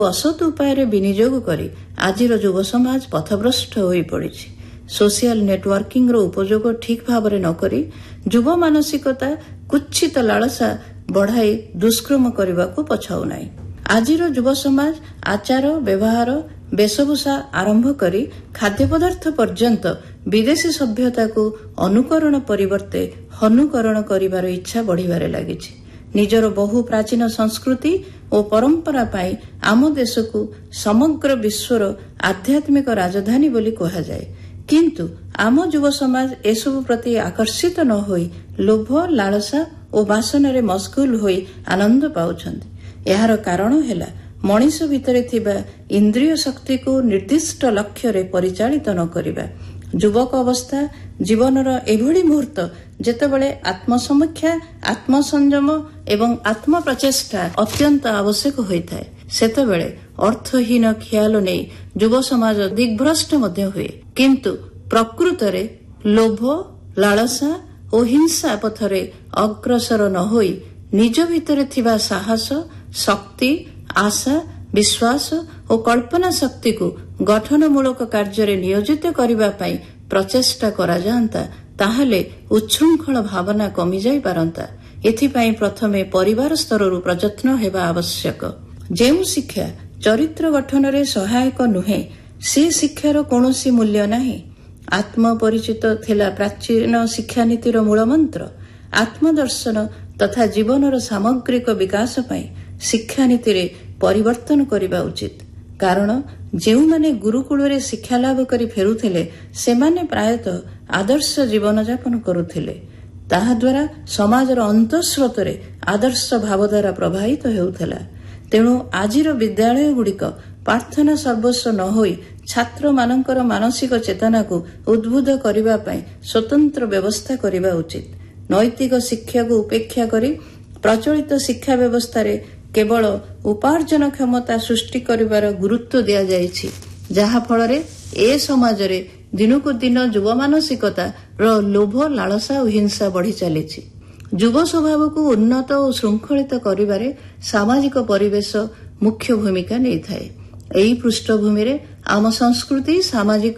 असत उपाय विनियोग करी आजिर युव समाज पथभ्रष्ट होई पड़िछि। सोशल नेटवर्किंग रो उपयोग ठीक भाव न करी युव मानसिकता कुच्छित लालसा बढ़ाई दुष्कर्म करने को पछाऊ नाही। आजिर युव समाज आचार व्यवहार वेशभूषा आरंभ करी खाद्य पदार्थ पर्यंत विदेशी सभ्यता को अनुकरण परिवर्ते हनुकरण करिवार इच्छा बढ़िबारे लागिछि। निजर बहु प्राचीन संस्कृति और परंपरा पाई आम देश को समग्र विश्वर आध्यात्मिक राजधानी बोली कहा जाए, किंतु आम युव समाज एसबु प्रति आकर्षित न होई लोभ लालसा और बासना रे मशगुल होई आनंद पाउछन्ति। एहार कारण हेला मनीष भितरे थिबा इंद्रिय शक्ति को निर्दिष्ट लक्ष्य रे परिचालित न करिबा। युवक अवस्था जीवनर एभली मुहूर्त जेतेबेले आत्मसमीक्षा आत्मसंयम एवं आत्म प्रचेष्टा अत्यंत आवश्यक होइथाय, सेतेबेले अर्थहीन ख्याल नै युव समाज दिग्भ्रष्ट मध्य हुए। किंतु प्रकृत रे लोभ लालसा और हिंसा पथरे अग्रसर न होई निज भितरे थिबा साहस शक्ति आशा विश्वास और कल्पना शक्ति को गठनमूलक कार्य नियोजित करने प्रचेष्टा करा जांता, ताहले उच्छृंखल भावना कमी जाई पारंता। एथिपाई प्रथमे परिवार स्तर प्रयत्न हेबा आवश्यक। जेउ शिक्षा चरित्र गठन रे सहायक नुहे से शिक्षार कौनसी मूल्य नाही। आत्मपरिचित थिला प्राचीन शिक्षा नीतिर मूलमंत्र। आत्मदर्शन तथा जीवनर सामग्रिक विकास पाई शिक्षा नीति रे परिवर्तन करिबा उचित। कारण जेउ माने गुरुकुल रे शिक्षा लाभ करी फेरुथिले सेमाने प्रायतः आदर्श जीवन यापन करुथिले। ताहा द्वारा समाजर अंतस्रोत रे आदर्श भावधारा प्रभावित हेउथला। तेणु आजिर विद्यालय गुड़िक प्रार्थना सर्वस्व न होई छात्र मानकर मानसिक चेतना को उद्बुद्ध करिबा पई स्वतंत्र व्यवस्था करिबा उचित। नैतिक शिक्षा को उपेक्षा करी प्रचलित शिक्षा व्यवस्था रे केवल उपार्जन क्षमता सृष्टि करिबार गुरुत्व दिया जायछि, जहा फल ए समाज रे दिनकु दिन युव मानसिकता रो लोभ लालसा और हिंसा बढ़ी चलीछि। युव स्वभाव को उन्नत और श्रृंखलित करिबारे सामाजिक परिवेश मुख्य भूमिका नै थाए। एही पृष्ठभूमि रे आम संस्कृति सामाजिक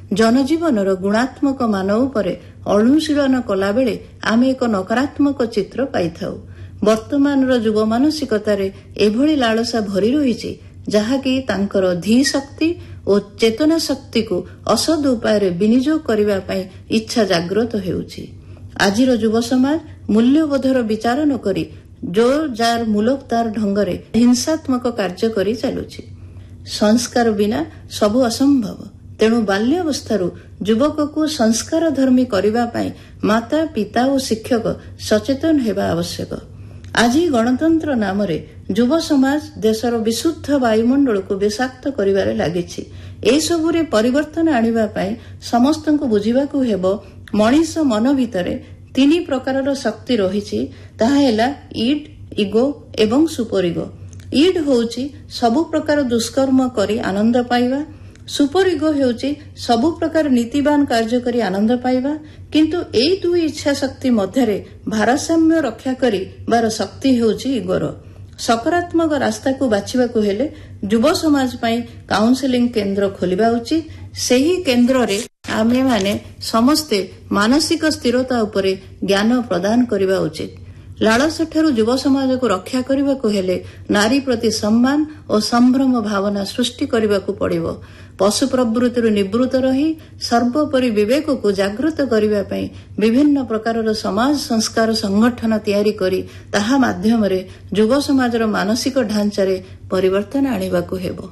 जनजीवन गुणात्मक मान उपरे अनुशीलन कला बेले आमे एक नकारात्मक चित्र पाइथाउ। वर्तमान युव मानसिकतार एभली लालसा भरी रही जहाँकि तांकर धी शक्ति और चेतना शक्ति को असद उपाय विनियोग करने इच्छा जागृत हेउछि। आजिर युव समाज मूल्यबोधर विचार न करी जो जार मूलक तार ढंगरे हिंसात्मक कार्य करी चलुछि। संस्कार बिना सबु असंभव। तेणु बाल्यावस्थारू युवक को संस्कार धर्मी करने माता पिता और शिक्षक सचेतन हेबा आवश्यक। आज गणतंत्र नाम युव समाज देशर विशुद्ध वायुमंडल को विषाक्त करिबारे लागिछि। ए सबुरे परिवर्तन आनिबा पई समस्तंको बुझिबाकू हेबो मनीष मन भितरे तीन प्रकारर शक्ति रहिछि। ताहा हेला ईड इगो एवं सुपर इगो। ईड होउछि सबु प्रकार दुष्कर्म करी आनंद पाइबा। सुपर इगो हेउछि सबु प्रकार नीतिवान कार्य करी आनंद पाइबा। किंतु एई दुई इच्छा शक्ति मध्यरे भारसाम्य रक्षा करी बार शक्ति हेउछि इगोर। सकारात्मक रास्ता को बाछिबा को हेले युव समाज पई काउंसलिंग केंद्र खोलिबा उचित। सेही केंद्र रे आमे माने समस्ते मानसिक स्थिरता उपरे ज्ञान प्रदान करिबा उचित। लालसा ठारू युव समाज को रक्षा करने को हेले नारी प्रति सम्मान और संभ्रम भावना सृष्टि करने को पड़िबो। पशु प्रवृत्ति निवृत्त रही सर्वोपरि विवेक को जागृत करने विभिन्न प्रकार समाज संस्कार संगठन तैयारी करी ताहा माध्यम रे युव समाजर मानसिक ढांचा रे परिवर्तन आनिबा को हेबो।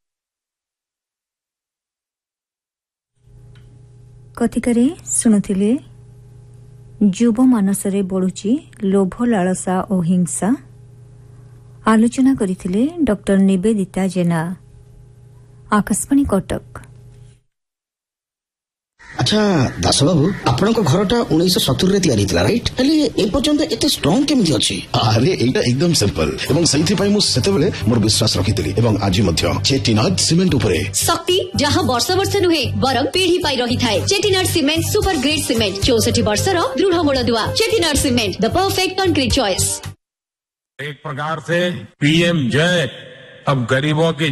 कथिकरे सुनुथिले युव मानसरे बढ़ुची लोभ लालसा और हिंसा। आलोचना करिथिले डॉक्टर निवेदिता जेना। आकाशवाणी कटक। अच्छा दास बाबू आपण घरटा 1970 तैयारी राइट हेले ए पर्यंत एते स्ट्रांग केमति अछि? अरे एटा एकदम सिंपल एवं सही पई मु सेतेबेले मोर विश्वास रखितली एवं आज मध्य चेटिनाड सीमेंट उपरे शक्ति जहां वर्ष वर्ष नुहे बरम पीढ़ी पाई रही थाए। Chettinad cement super grade cement 64 वर्षर दृढ़ मूलदुआ। Chettinad cement the perfect concrete choice. एक प्रकार से पीएम जय अब गरीबों की